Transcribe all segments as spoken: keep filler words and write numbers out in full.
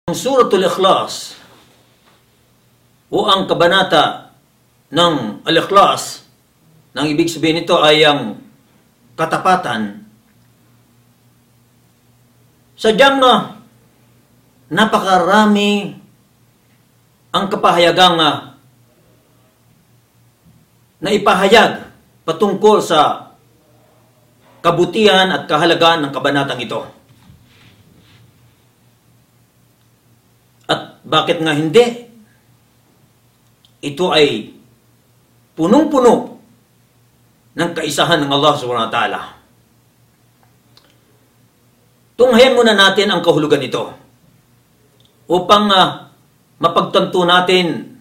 Ang Suratul Ikhlas o ang kabanata ng Al-Ikhlas, nang ibig sabihin nito ay ang katapatan, sadyang na napakarami ang kapahayagang uh, na ipahayag patungkol sa kabutihan at kahalagaan ng kabanatang ito. At bakit nga hindi? Ito ay punong-puno ng kaisahan ng Allah subhanahu wa ta'ala. Tunghayan muna natin ang kahulugan nito upang uh, mapagtanto natin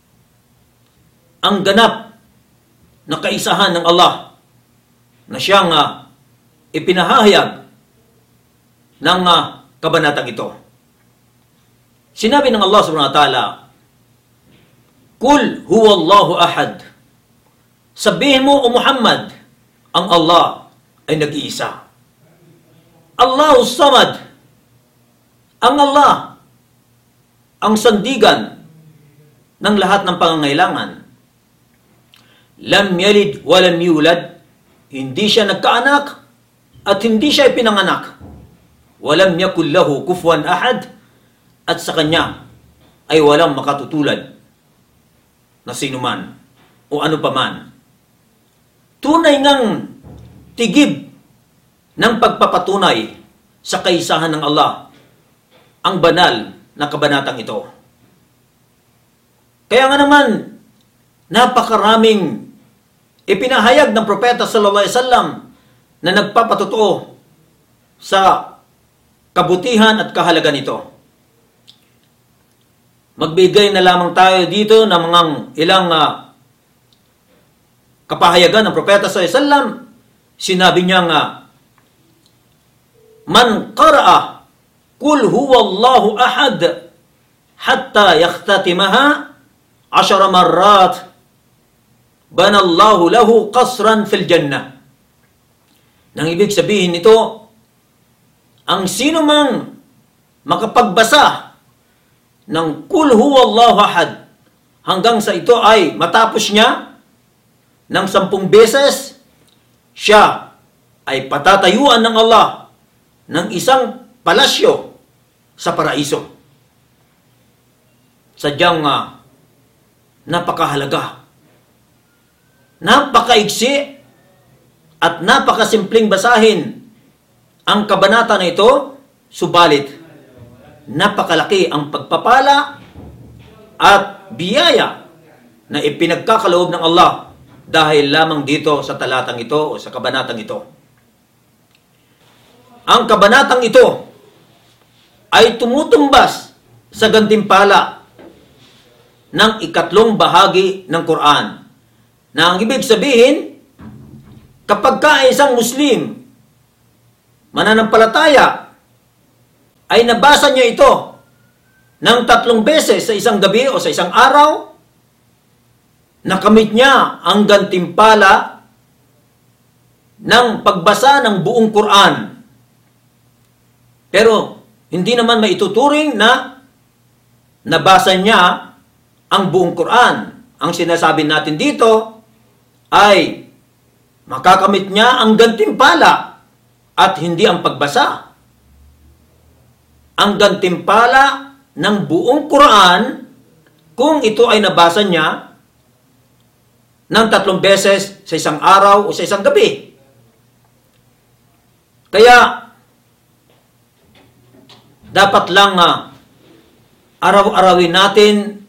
ang ganap na kaisahan ng Allah na siyang uh, ipinahahayag ng uh, kabanatang ito. Sinabi ng Allah subhanahu wa ta'ala, Kul huwallahu ahad. Sabihin mo, O Muhammad, ang Allah ay nag-iisa. Allahus samad. Ang Allah, ang sandigan ng lahat ng pangangailangan. Lam yalid wa lam yulad. Hindi siya nagkaanak at hindi siya ipinanganak. Walam yakul lahu kufuwan ahad. At sa kanya ay walang makatutulad na sinuman o ano paman. Tunay ngang tigib ng pagpapatunay sa kaisahan ng Allah ang banal na kabanatang ito. Kaya nga naman, napakaraming ipinahayag ng Propeta sallallahu alaihi wasallam na nagpapatotoo sa kabutihan at kahalagan nito. Magbigay na lamang tayo dito ng mga ilang uh, kapahayagan ng Propeta sallallahu alaihi wasallam. Sinabi niya nga, Man qara'a Kul huwallahu ahad hatta yakhtatimaha ashara marrat banallahu lahu qasran fil jannah. Nang ibig sabihin nito, ang sino mang makapagbasa ng Kul huwallahu ahad hanggang sa ito ay matapos niya ng sampung beses, siya ay patatayuan ng Allah ng isang palasyo sa paraiso. Sadyang uh, napakahalaga, napakaigsi at napakasimpleng basahin ang kabanata na ito, subalit napakalaki ang pagpapala at biyaya na ipinagkakaloob ng Allah dahil lamang dito sa talatang ito o sa kabanatang ito. Ang kabanatang ito ay tumutumbas sa gantimpala ng ikatlong bahagi ng Quran. Na ang ibig sabihin, kapag ka isang Muslim mananampalataya ay nabasa niya ito ng tatlong beses sa isang gabi o sa isang araw, nakamit niya ang gantimpala ng pagbasa ng buong Quran. Pero hindi naman maituturing na nabasa niya ang buong Quran. Ang sinasabi natin dito ay makakamit niya ang gantimpala at hindi ang pagbasa. Ang gantimpala ng buong Quran kung ito ay nabasa niya ng tatlong beses sa isang araw o sa isang gabi. Kaya dapat lang uh, araw-arawin natin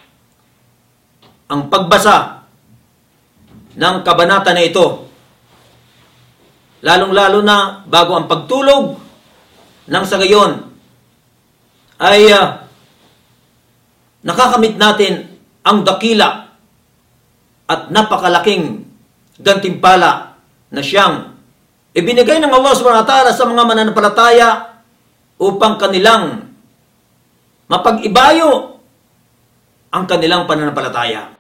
ang pagbasa ng kabanata na ito. Lalong-lalo na bago ang pagtulog nang sa gayon ay uh, nakakamit natin ang dakila at napakalaking gantimpala na siyang ibinigay ng Allah subhanahu wa ta'ala sa mga mananampalataya upang kanilang mapag-ibayo ang kanilang pananampalataya.